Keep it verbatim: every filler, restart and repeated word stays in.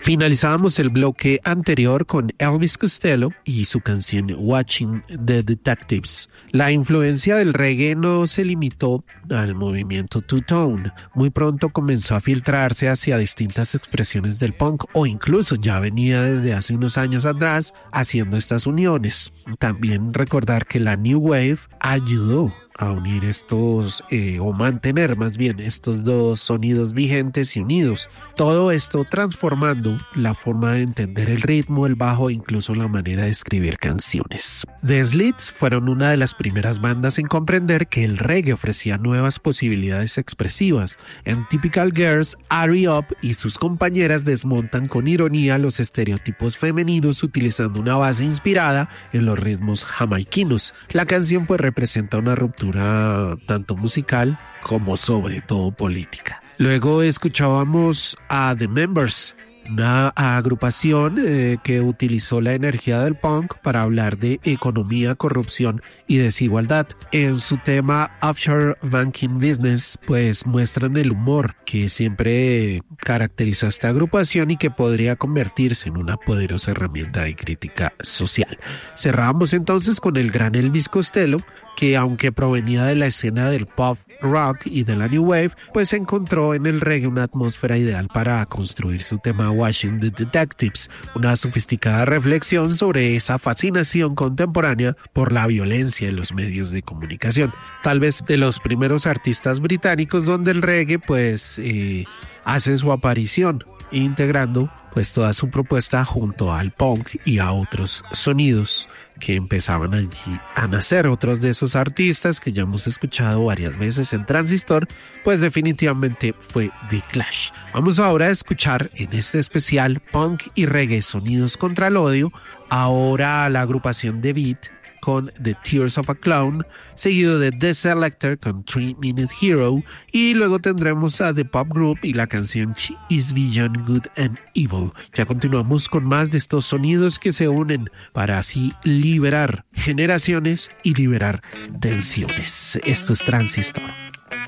Finalizábamos el bloque anterior con Elvis Costello y su canción Watching the Detectives. La influencia del reggae no se limitó al movimiento two-tone. Muy pronto comenzó a filtrarse hacia distintas expresiones del punk, o incluso ya venía desde hace unos años atrás haciendo estas uniones. También recordar que la New Wave ayudó a unir estos, eh, o mantener más bien estos dos sonidos vigentes y unidos. Todo esto transformando la forma de entender el ritmo, el bajo e incluso la manera de escribir canciones. The Slits fueron una de las primeras bandas en comprender que el reggae ofrecía nuevas posibilidades expresivas. En Typical Girls, Hurry Up y sus compañeras desmontan con ironía los estereotipos femeninos utilizando una base inspirada en los ritmos jamaiquinos. La canción pues representa una ruptura tanto musical como sobre todo política. Luego escuchábamos a The Members, una agrupación eh, que utilizó la energía del punk para hablar de economía, corrupción y desigualdad. En su tema Offshore Banking Business, pues muestran el humor que siempre caracteriza a esta agrupación y que podría convertirse en una poderosa herramienta de crítica social. Cerramos entonces con el gran Elvis Costello, que aunque provenía de la escena del pop rock y de la new wave, pues encontró en el reggae una atmósfera ideal para construir su tema Watching the Detectives, una sofisticada reflexión sobre esa fascinación contemporánea por la violencia en los medios de comunicación. Tal vez de los primeros artistas británicos donde el reggae pues eh, hace su aparición, integrando pues toda su propuesta junto al punk y a otros sonidos que empezaban allí a nacer. Otros de esos artistas que ya hemos escuchado varias veces en Transistor, pues definitivamente fue The Clash. Vamos ahora a escuchar en este especial punk y reggae, sonidos contra el odio, ahora a la agrupación The Beat con The Tears of a Clown, seguido de The Selector con Three Minute Hero, y luego tendremos a The Pop Group y la canción She Is Beyond Good and Evil. Ya continuamos con más de estos sonidos que se unen para así liberar generaciones y liberar tensiones. Esto es Transistor.